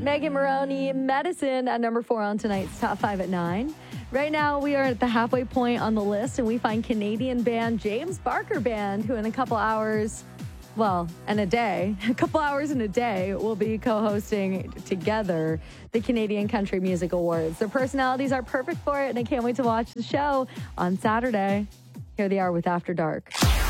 Megan Maroney, Medicine at number 4 on tonight's Top 5 at 9. Right now, we are at the halfway point on the list, and we find Canadian band James Barker Band, who in a couple hours and a couple hours in a day, will be co-hosting together the Canadian Country Music Awards. Their personalities are perfect for it, and I can't wait to watch the show on Saturday. Here they are with After Dark.